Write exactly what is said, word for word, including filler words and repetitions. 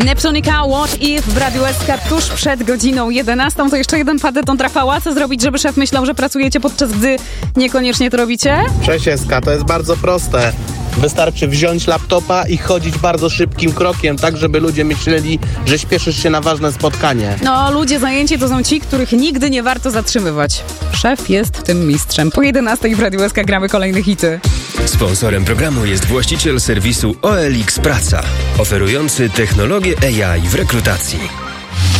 Neptunika, What If w Radiu S K tuż przed godziną jedenastą. To jeszcze jeden pateton Rafała. Co zrobić, żeby szef myślał, że pracujecie, podczas gdy niekoniecznie to robicie? Cześć S K, to jest bardzo proste. Wystarczy wziąć laptopa i chodzić bardzo szybkim krokiem, tak żeby ludzie myśleli, że śpieszysz się na ważne spotkanie. No, ludzie zajęci to są ci, których nigdy nie warto zatrzymywać. Szef jest tym mistrzem. Po jedenastej w Radiu S K gramy kolejne hity. Sponsorem programu jest właściciel serwisu O L X Praca, oferujący technologię A I w rekrutacji.